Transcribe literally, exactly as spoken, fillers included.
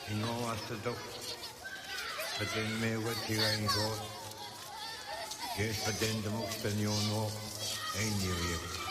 Ingo asato. Paten me watiga ingo. Yes, paten the most and you know. Ain't you?